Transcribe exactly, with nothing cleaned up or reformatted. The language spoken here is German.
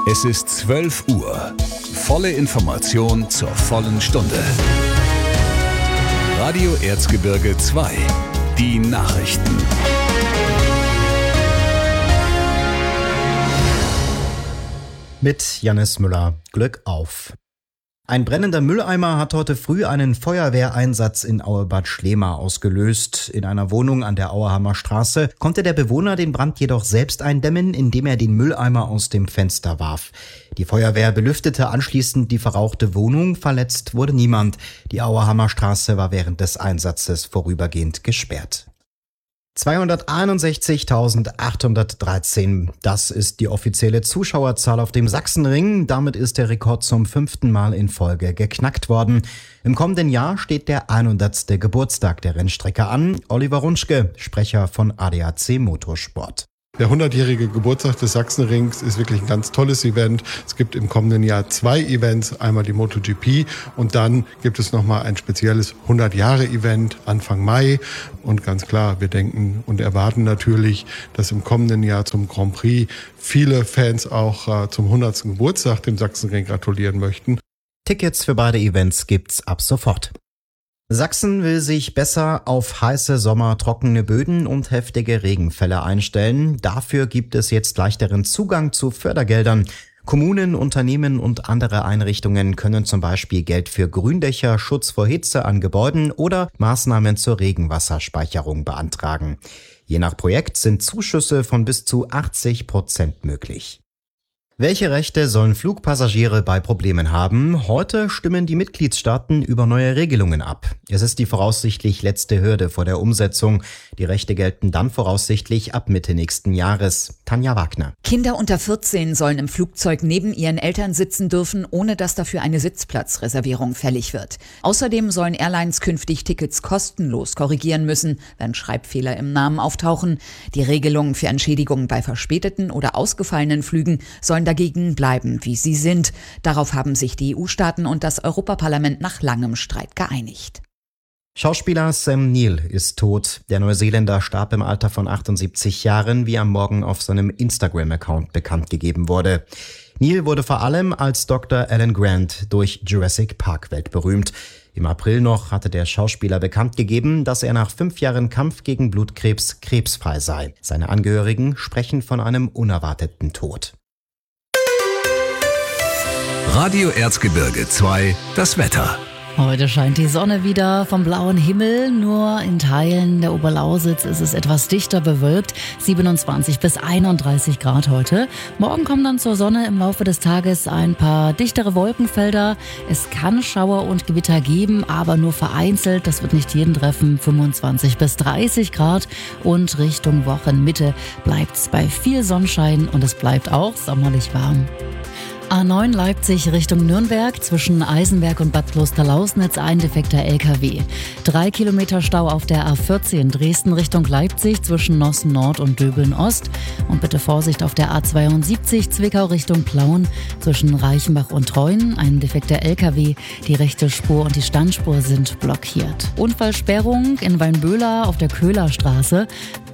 Es ist zwölf Uhr. Volle Information zur vollen Stunde. Radio Erzgebirge zwei. Die Nachrichten. Mit Jannis Müller. Glück auf. Ein brennender Mülleimer hat heute früh einen Feuerwehreinsatz in Auebad Schlema ausgelöst. In einer Wohnung an der Auerhammer Straße konnte der Bewohner den Brand jedoch selbst eindämmen, indem er den Mülleimer aus dem Fenster warf. Die Feuerwehr belüftete anschließend die verrauchte Wohnung. Verletzt wurde niemand. Die Auerhammer Straße war während des Einsatzes vorübergehend gesperrt. zweihunderteinundsechzigtausendachthundertdreizehn. Das ist die offizielle Zuschauerzahl auf dem Sachsenring. Damit ist der Rekord zum fünften Mal in Folge geknackt worden. Im kommenden Jahr steht der hundertste Geburtstag der Rennstrecke an. Oliver Runschke, Sprecher von A D A C Motorsport. Der hundertjährige Geburtstag des Sachsenrings ist wirklich ein ganz tolles Event. Es gibt im kommenden Jahr zwei Events, einmal die MotoGP und dann gibt es nochmal ein spezielles hundert-Jahre-Event Anfang Mai. Und ganz klar, wir denken und erwarten natürlich, dass im kommenden Jahr zum Grand Prix viele Fans auch äh, zum hundertsten Geburtstag dem Sachsenring gratulieren möchten. Tickets für beide Events gibt's ab sofort. Sachsen will sich besser auf heiße Sommer, trockene Böden und heftige Regenfälle einstellen. Dafür gibt es jetzt leichteren Zugang zu Fördergeldern. Kommunen, Unternehmen und andere Einrichtungen können zum Beispiel Geld für Gründächer, Schutz vor Hitze an Gebäuden oder Maßnahmen zur Regenwasserspeicherung beantragen. Je nach Projekt sind Zuschüsse von bis zu achtzig Prozent möglich. Welche Rechte sollen Flugpassagiere bei Problemen haben? Heute stimmen die Mitgliedstaaten über neue Regelungen ab. Es ist die voraussichtlich letzte Hürde vor der Umsetzung. Die Rechte gelten dann voraussichtlich ab Mitte nächsten Jahres. Tanja Wagner. Kinder unter vierzehn sollen im Flugzeug neben ihren Eltern sitzen dürfen, ohne dass dafür eine Sitzplatzreservierung fällig wird. Außerdem sollen Airlines künftig Tickets kostenlos korrigieren müssen, wenn Schreibfehler im Namen auftauchen. Die Regelungen für Entschädigungen bei verspäteten oder ausgefallenen Flügen sollen dagegen bleiben, wie sie sind. Darauf haben sich die E U-Staaten und das Europaparlament nach langem Streit geeinigt. Schauspieler Sam Neill ist tot. Der Neuseeländer starb im Alter von achtundsiebzig Jahren, wie am Morgen auf seinem Instagram-Account bekannt gegeben wurde. Neill wurde vor allem als Doktor Alan Grant durch Jurassic Park weltberühmt. Im April noch hatte der Schauspieler bekannt gegeben, dass er nach fünf Jahren Kampf gegen Blutkrebs krebsfrei sei. Seine Angehörigen sprechen von einem unerwarteten Tod. Radio Erzgebirge zwei, das Wetter. Heute scheint die Sonne wieder vom blauen Himmel, nur in Teilen der Oberlausitz ist es etwas dichter bewölkt, siebenundzwanzig bis einunddreißig Grad heute. Morgen kommen dann zur Sonne im Laufe des Tages ein paar dichtere Wolkenfelder. Es kann Schauer und Gewitter geben, aber nur vereinzelt, das wird nicht jeden treffen, fünfundzwanzig bis dreißig Grad. Und Richtung Wochenmitte bleibt es bei viel Sonnenschein und es bleibt auch sommerlich warm. A neun Leipzig Richtung Nürnberg, zwischen Eisenberg und Bad Klosterlausnitz ein defekter L K W. Drei Kilometer Stau auf der A vierzehn Dresden Richtung Leipzig, zwischen Nossen Nord und Döbeln Ost. Und bitte Vorsicht auf der A zweiundsiebzig Zwickau Richtung Plauen, zwischen Reichenbach und Treuen ein defekter L K W. Die rechte Spur und die Standspur sind blockiert. Unfallsperrung in Weinböhler auf der Köhlerstraße.